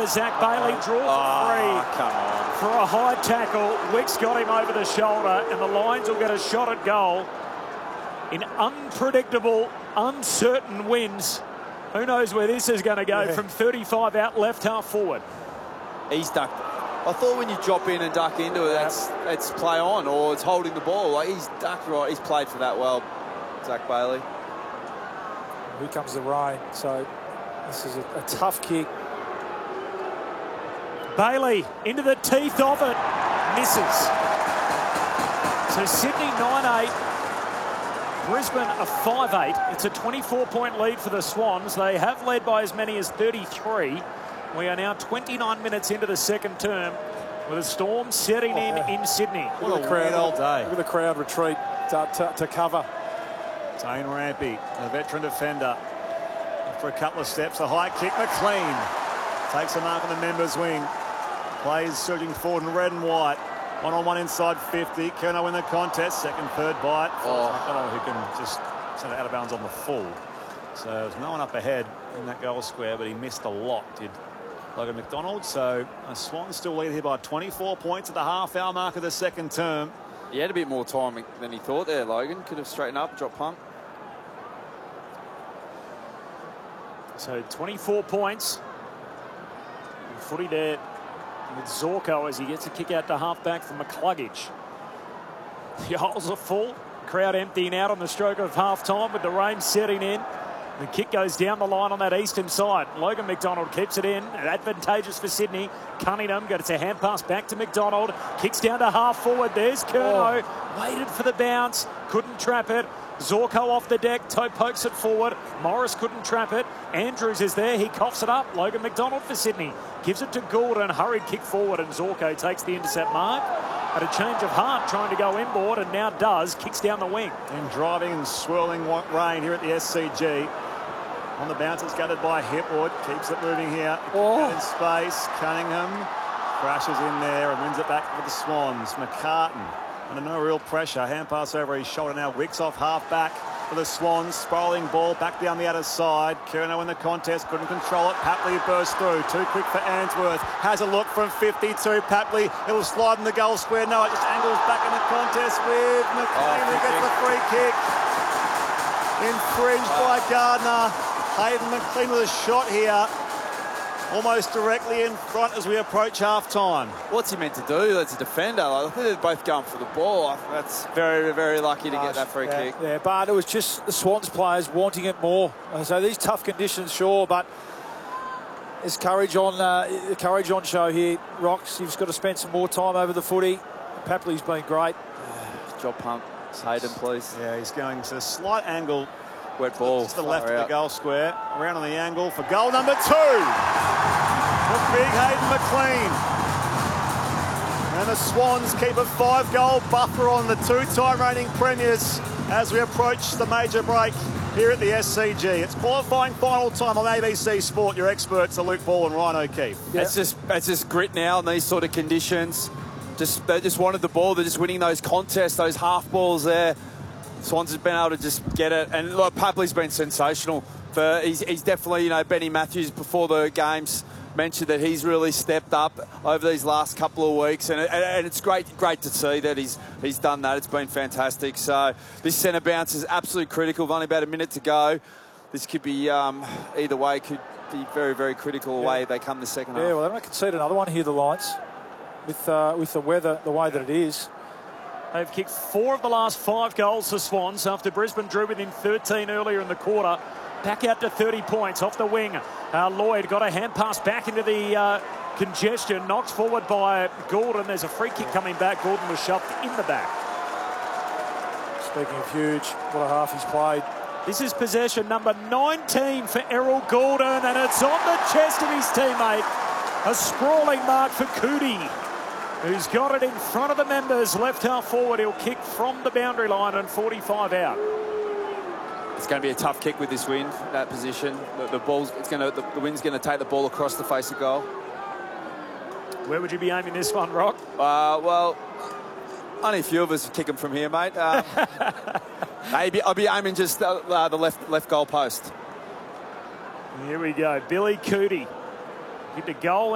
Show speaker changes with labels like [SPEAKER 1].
[SPEAKER 1] over Zach Bailey, draws a free.
[SPEAKER 2] Come on.
[SPEAKER 1] For a high tackle. Wick's got him over the shoulder, and the Lions will get a shot at goal. In unpredictable, uncertain wins, who knows where this is going to go from 35 out left half forward.
[SPEAKER 2] He's ducked. I thought when you drop in and duck into it, that's play on, or it's holding the ball. Like, he's ducked right. He's played for that well, Zach Bailey.
[SPEAKER 3] Here comes the rain, so this is a tough kick.
[SPEAKER 1] Bailey into the teeth of it, misses. So Sydney 9-8, Brisbane a 5-8. It's a 24-point lead for the Swans. They have led by as many as 33. We are now 29 minutes into the second term with a storm setting in Sydney.
[SPEAKER 4] What a crowd all day.
[SPEAKER 3] Look at the crowd retreat to cover.
[SPEAKER 4] Dane Rampy, the veteran defender. For a couple of steps, a high kick. McLean takes a mark on the members' wing. Plays surging forward in red and white. One-on-one inside 50. Curnow in the contest. Second, third bite. McDonald, who can just send it out of bounds on the full. So there's no one up ahead in that goal square, but he missed a lot, did Logan McDonald. So the Swans still lead here by 24 points at the half-hour mark of the second term.
[SPEAKER 2] He had a bit more time than he thought there, Logan. Could have straightened up, dropped punt.
[SPEAKER 1] So 24 points. And footy there with Zorko as he gets a kick out to half-back from McCluggage. The holes are full. Crowd emptying out on the stroke of half-time with the rain setting in. The kick goes down the line on that eastern side. Logan McDonald keeps it in. Advantageous for Sydney. Cunningham got a hand pass back to McDonald. Kicks down to half forward. There's Curnow. Waited for the bounce. Couldn't trap it. Zorko off the deck. Toe pokes it forward. Morris couldn't trap it. Andrews is there. He coughs it up. Logan McDonald for Sydney. Gives it to Gordon. Hurried kick forward, and Zorko takes the intercept mark. At a change of heart, trying to go inboard, and now does. Kicks down the wing.
[SPEAKER 4] And driving and swirling rain here at the SCG. On the bounce, it's gathered by Hipwood. Keeps it moving here. In space. Cunningham crashes in there and wins it back for the Swans. McCartan under no real pressure. Hand pass over his shoulder now. Wicks off half back for the Swans. Spiralling ball back down the outer side. Curnow in the contest. Couldn't control it. Papley bursts through. Too quick for Ainsworth. Has a look from 52. Papley. It'll slide in the goal square. No, it just angles back in the contest with McLean who gets the free kick. Infringed by Gardner. Hayden McLean with a shot here. Almost directly in front as we approach half-time.
[SPEAKER 2] What's he meant to do as a defender? I think they're both going for the ball. That's very, very lucky to get that free kick.
[SPEAKER 3] Yeah, but it was just the Swans players wanting it more. So these tough conditions, sure, but there's courage on show here. Rocks, you've got to spend some more time over the footy. Papley's been great.
[SPEAKER 2] Job pump. Hayden, please.
[SPEAKER 4] Yeah, he's going to a slight angle.
[SPEAKER 2] Wet ball.
[SPEAKER 4] Just the left of the goal square. Around on the angle for goal number 2. The big Hayden McLean. And the Swans keep a 5-goal buffer on the 2-time reigning premiers as we approach the major break here at the SCG. It's qualifying final time on ABC Sport. Your experts are Luke Ball and Ryan O'Keefe.
[SPEAKER 2] Yeah. It's just grit now in these sort of conditions. They just wanted the ball. They're just winning those contests, those half balls there. Swans has been able to just get it, and look, Papley's been sensational. He's definitely, Benny Matthews before the games mentioned that he's really stepped up over these last couple of weeks, and it's great to see that he's done that. It's been fantastic. So this centre bounce is absolutely critical. With only about a minute to go, this could be either way. Could be very, very critical away they come the second half.
[SPEAKER 3] Yeah, well, they're going to concede another one here, the Lions, with the weather the way that it is.
[SPEAKER 1] They've kicked 4 of the last 5 goals for Swans after Brisbane drew within 13 earlier in the quarter. Back out to 30 points off the wing. Lloyd got a hand pass back into the congestion. Knocked forward by Gordon. There's a free kick coming back. Gordon was shoved in the back.
[SPEAKER 3] Speaking of huge, what a half he's played.
[SPEAKER 1] This is possession number 19 for Errol Gordon, and it's on the chest of his teammate. A sprawling mark for Cootie, who's got it in front of the members. Left half forward, he'll kick from the boundary line and 45 out.
[SPEAKER 2] It's going to be a tough kick with this wind, that position. The wind's going to take the ball across the face of goal.
[SPEAKER 1] Where would you be aiming this one, Rock?
[SPEAKER 2] Well, only a few of us kick them from here, mate. I'll be aiming just the left goal post.
[SPEAKER 1] Here we go. Billy Cootie. Hit the goal